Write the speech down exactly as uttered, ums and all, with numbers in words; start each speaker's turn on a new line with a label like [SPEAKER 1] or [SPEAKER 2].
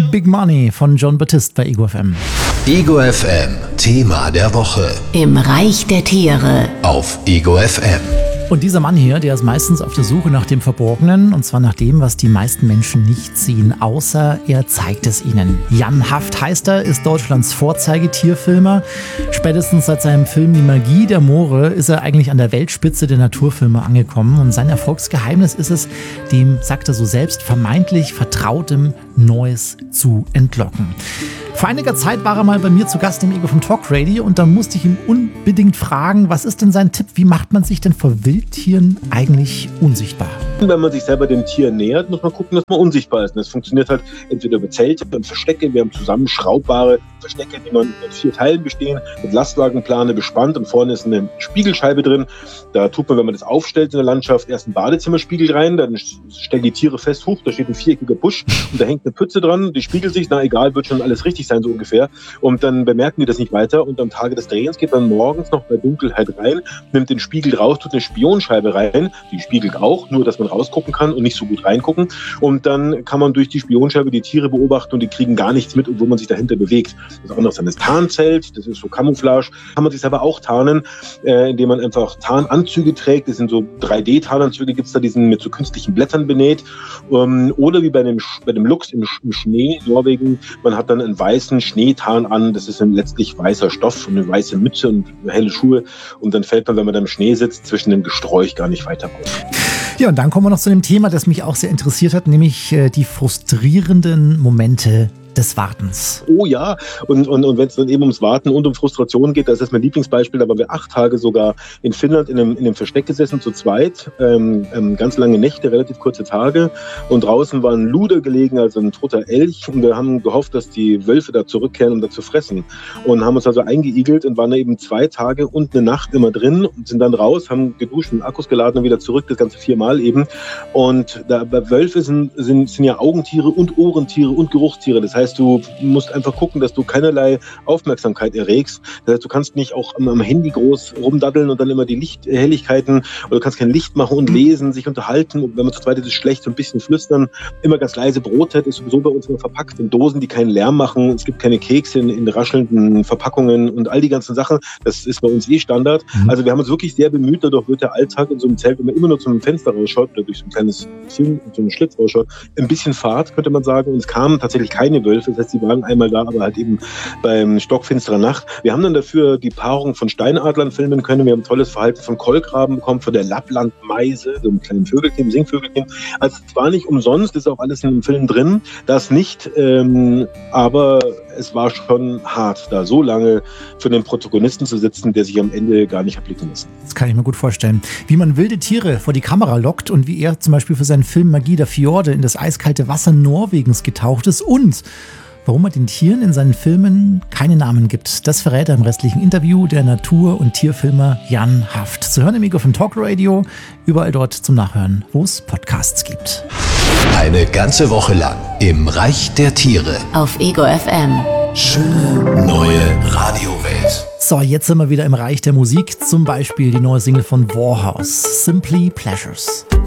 [SPEAKER 1] Big Money von Jon Batiste bei Ego F M.
[SPEAKER 2] Ego F M, Thema der Woche.
[SPEAKER 3] Im Reich der Tiere.
[SPEAKER 2] Auf Ego F M.
[SPEAKER 1] Und dieser Mann hier, der ist meistens auf der Suche nach dem Verborgenen, und zwar nach dem, was die meisten Menschen nicht sehen, außer er zeigt es ihnen. Jan Haft heißt er, ist Deutschlands Vorzeigetierfilmer. Spätestens seit seinem Film Die Magie der Moore ist er eigentlich an der Weltspitze der Naturfilme angekommen. Und sein Erfolgsgeheimnis ist es, dem, sagt er so selbst, vermeintlich Vertrautem Neues zu entlocken. Vor einiger Zeit war er mal bei mir zu Gast im Ego vom Talk Radio und da musste ich ihn unbedingt fragen, was ist denn sein Tipp, wie macht man sich denn vor Wildtieren eigentlich unsichtbar?
[SPEAKER 4] Wenn man sich selber dem Tier nähert, muss man gucken, dass man unsichtbar ist. Und das funktioniert halt entweder über Zelte, über Verstecke. Wir haben zusammenschraubbare Verstecke, die man in vier Teilen bestehen, mit Lastwagenplane bespannt und vorne ist eine Spiegelscheibe drin. Da tut man, wenn man das aufstellt in der Landschaft, erst einen Badezimmerspiegel rein, dann stellen die Tiere fest, hoch, da steht ein viereckiger Busch und da hängt eine Pütze dran, die spiegelt sich, na egal, wird schon alles richtig sein, so ungefähr. Und dann bemerken die das nicht weiter und am Tage des Drehens geht man morgens noch bei Dunkelheit rein, nimmt den Spiegel raus, tut eine Spionscheibe rein, die spiegelt auch, nur dass man rausgucken kann und nicht so gut reingucken. Und dann kann man durch die Spionscheibe die Tiere beobachten und die kriegen gar nichts mit, obwohl man sich dahinter bewegt. Das ist auch noch so ein Tarnzelt, das ist so Camouflage. Kann man sich aber auch tarnen, äh, indem man einfach Tarnanzüge trägt. Das sind so drei D-Tarnanzüge, gibt es da, die sind mit so künstlichen Blättern benäht. Ähm, oder wie bei dem, bei dem Luchs im, im Schnee in Norwegen, man hat dann einen weißen Schneetarn an, das ist ein letztlich weißer Stoff und eine weiße Mütze und helle Schuhe. Und dann fällt man, wenn man da im Schnee sitzt, zwischen dem Gesträuch gar nicht weiter raus.
[SPEAKER 1] Ja, und dann kommen wir noch zu dem Thema, das mich auch sehr interessiert hat, nämlich äh, die frustrierenden Momente des Wartens.
[SPEAKER 4] Oh ja, und, und, und wenn es dann eben ums Warten und um Frustration geht, das ist mein Lieblingsbeispiel, da waren wir acht Tage sogar in Finnland in einem, in einem Versteck gesessen, zu zweit, ähm, ähm, ganz lange Nächte, relativ kurze Tage und draußen war ein Luder gelegen, also ein toter Elch und wir haben gehofft, dass die Wölfe da zurückkehren, um da zu fressen und haben uns also eingeigelt und waren da eben zwei Tage und eine Nacht immer drin und sind dann raus, haben geduscht und Akkus geladen und wieder zurück, das Ganze viermal eben und da, bei Wölfe sind, sind, sind ja Augentiere und Ohrentiere und Geruchstiere, das heißt, du musst einfach gucken, dass du keinerlei Aufmerksamkeit erregst. Das heißt, du kannst nicht auch am, am Handy groß rumdaddeln und dann immer die Lichthelligkeiten, oder du kannst kein Licht machen und lesen, sich unterhalten. Und wenn man zu zweit ist, ist es schlecht, so ein bisschen flüstern. Immer ganz leise. Brotzeit ist sowieso bei uns immer verpackt in Dosen, die keinen Lärm machen. Es gibt keine Kekse in, in raschelnden Verpackungen und all die ganzen Sachen. Das ist bei uns eh Standard. Mhm. Also wir haben uns wirklich sehr bemüht, dadurch wird der Alltag in so einem Zelt, wenn man immer nur zum Fenster rausschaut oder durch so ein kleines Film, so einen Schlitz rausschaut, ein bisschen Fahrt, könnte man sagen. Und es kamen tatsächlich keine Wölfe. Das heißt, sie waren einmal da, aber halt eben beim stockfinsterer Nacht. Wir haben dann dafür die Paarung von Steinadlern filmen können. Wir haben tolles Verhalten von Kolkraben bekommen, von der Lapplandmeise, so einem kleinen Vögelchen, Singvögelchen. Also es war nicht umsonst, ist auch alles in dem Film drin. Das nicht, ähm, aber es war schon hart, da so lange für den Protagonisten zu sitzen, der sich am Ende gar nicht hat blicken lassen.
[SPEAKER 1] Das kann ich mir gut vorstellen. Wie man wilde Tiere vor die Kamera lockt und wie er zum Beispiel für seinen Film Magie der Fjorde in das eiskalte Wasser Norwegens getaucht ist und warum er den Tieren in seinen Filmen keine Namen gibt, das verrät er im restlichen Interview der Natur- und Tierfilmer Jan Haft. Zu hören im Ego vom Talk Radio, überall dort zum Nachhören, wo es Podcasts gibt.
[SPEAKER 2] Eine ganze Woche lang im Reich der Tiere.
[SPEAKER 3] Auf Ego F M.
[SPEAKER 2] Schöne neue Radiowelt.
[SPEAKER 1] So, jetzt sind wir wieder im Reich der Musik. Zum Beispiel die neue Single von Warhouse, Simply Pleasures.